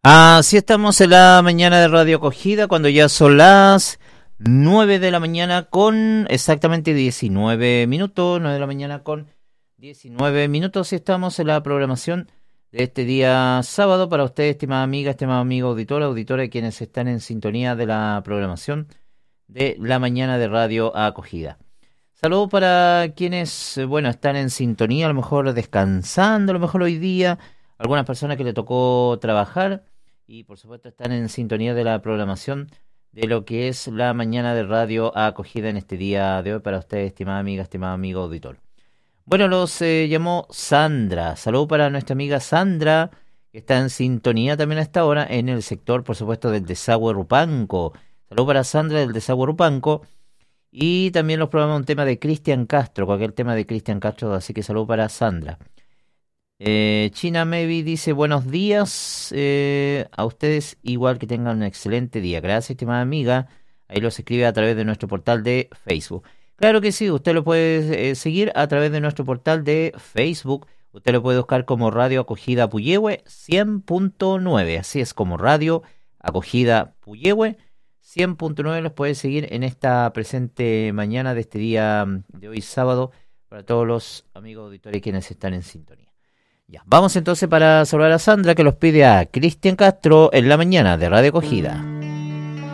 Así estamos en la mañana de Radio Acogida, cuando ya son las 9 de la mañana con exactamente 19 minutos, 9 de la mañana con 19 minutos, y estamos en la programación de este día sábado para ustedes, estimada amiga, estimado amigo, auditora, quienes están en sintonía de la programación de la mañana de Radio Acogida. Saludos para quienes, están en sintonía, a lo mejor descansando, a lo mejor hoy día, algunas personas que le tocó trabajar, y por supuesto están en sintonía de la programación de lo que es la mañana de Radio Acogida en este día de hoy para ustedes, estimada amiga, estimado amigo auditor. Bueno, los llamó Sandra. Saludos para nuestra amiga Sandra, que está en sintonía también a esta hora en el sector, por supuesto, del Desagüe Rupanco. Saludos para Sandra del Desagüe Rupanco. Y también los programas un tema de Cristian Castro, cualquier tema de Cristian Castro, así que saludos para Sandra. China Maybe dice buenos días a ustedes, igual que tengan un excelente día. Gracias, estimada amiga. Ahí los escribe a través de nuestro portal de Facebook. Claro que sí, usted lo puede seguir a través de nuestro portal de Facebook. Usted lo puede buscar como Radio Acogida Puyehue 100.9. Así es, como Radio Acogida Puyehue 100.9. Los puede seguir en esta presente mañana de este día de hoy sábado para todos los amigos auditores quienes están en sintonía. Ya, vamos entonces para saludar a Sandra, que los pide a Cristian Castro en la mañana de Radio Acogida.